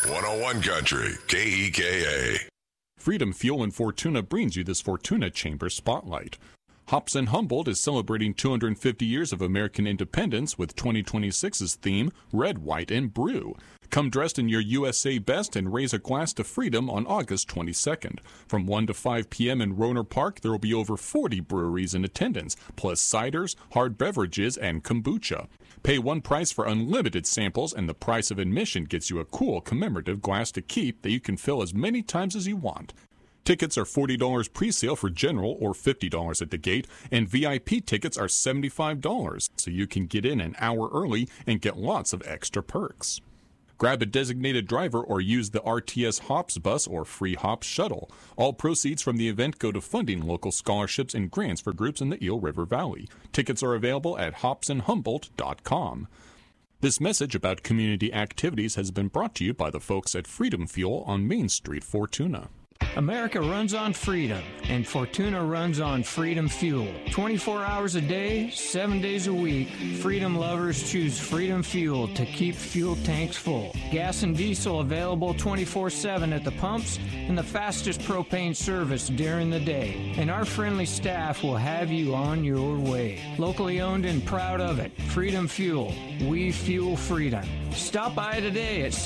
101 Country, KEKA. Freedom Fuel in Fortuna brings you this Fortuna Chamber Spotlight. Hops and Humboldt is celebrating 250 years of American independence with 2026's theme, Red, White, and Brew. Come dressed in your USA best and raise a glass to freedom on August 22nd. From 1 to 5 p.m. in Roner Park, there will be over 40 breweries in attendance, plus ciders, hard beverages, and kombucha. Pay one price for unlimited samples, and the price of admission gets you a cool commemorative glass to keep that you can fill as many times as you want. Tickets are $40 pre-sale for general or $50 at the gate, and VIP tickets are $75, so you can get in an hour early and get lots of extra perks. Grab a designated driver or use the RTS Hops bus or Free Hops shuttle. All proceeds from the event go to funding local scholarships and grants for groups in the Eel River Valley. Tickets are available at hopsandhumboldt.com. This message about community activities has been brought to you by the folks at Freedom Fuel on Main Street, Fortuna. America runs on freedom, and Fortuna runs on Freedom Fuel. 24 hours a day, 7 days a week, freedom lovers choose Freedom Fuel to keep fuel tanks full. Gas and diesel available 24/7 at the pumps, and the fastest propane service during the day. And our friendly staff will have you on your way. Locally owned and proud of it. Freedom Fuel. We fuel freedom. Stop by today at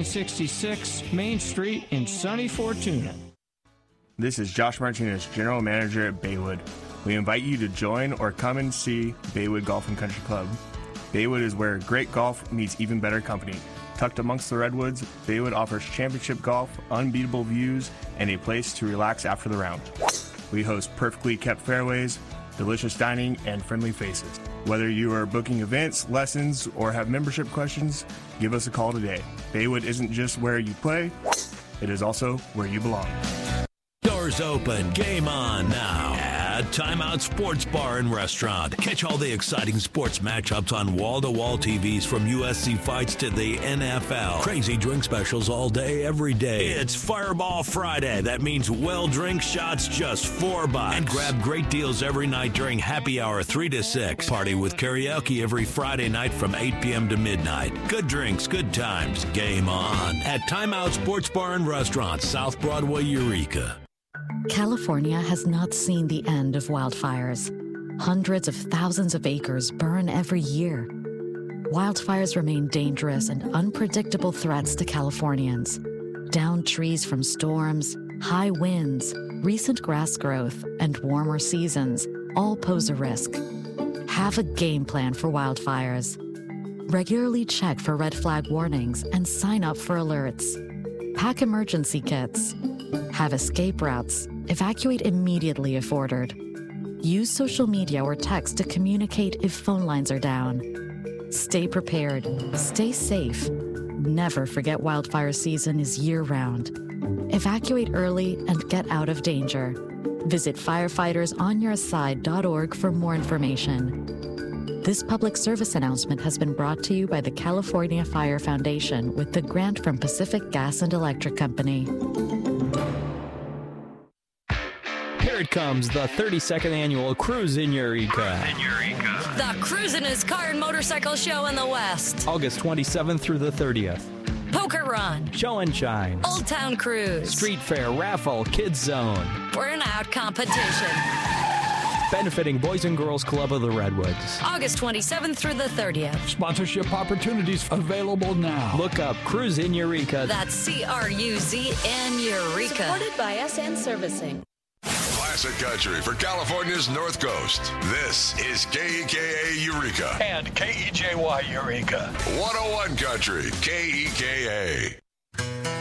1666 Main Street in sunny Fortuna. This is Josh Martinez, General Manager at Baywood. We invite you to join or come and see Baywood Golf and Country Club. Baywood is where great golf meets even better company. Tucked amongst the redwoods, Baywood offers championship golf, unbeatable views, and a place to relax after the round. We host perfectly kept fairways, delicious dining, and friendly faces. Whether you are booking events, lessons, or have membership questions, give us a call today. Baywood isn't just where you play, it is also where you belong. Doors open, game on now at Timeout Sports Bar and Restaurant. Catch all the exciting sports matchups on wall-to-wall TVs from USC fights to the NFL. Crazy drink specials all day, every day. It's Fireball Friday. That means well-drink shots just $4. And grab great deals every night during happy hour 3 to 6. Party with karaoke every Friday night from 8 p.m. to midnight. Good drinks, good times. Game on at Timeout Sports Bar and Restaurant, South Broadway, Eureka. California has not seen the end of wildfires. Hundreds of thousands of acres burn every year. Wildfires remain dangerous and unpredictable threats to Californians. Downed trees from storms, high winds, recent grass growth, and warmer seasons all pose a risk. Have a game plan for wildfires. Regularly check for red flag warnings and sign up for alerts. Pack emergency kits. Have escape routes. Evacuate immediately if ordered. Use social media or text to communicate if phone lines are down. Stay prepared. Stay safe. Never forget wildfire season is year-round. Evacuate early and get out of danger. Visit firefightersyourside.org for more information. This public service announcement has been brought to you by the California Fire Foundation with the grant from Pacific Gas and Electric Company. Here it comes, the 32nd annual Cruise in Eureka. The cruisin'est car and motorcycle show in the West. August 27th through the 30th. Poker Run. Show and Shine. Old Town Cruise. Street Fair, Raffle, Kids Zone. Burnout Competition. Benefiting Boys and Girls Club of the Redwoods. August 27th through the 30th. Sponsorship opportunities available now. Look up Cruise in Eureka. That's CRUZN Eureka. Supported by SN Servicing. Classic country for California's North Coast. This is KEKA Eureka. And KEJY Eureka. 101 Country, KEKA.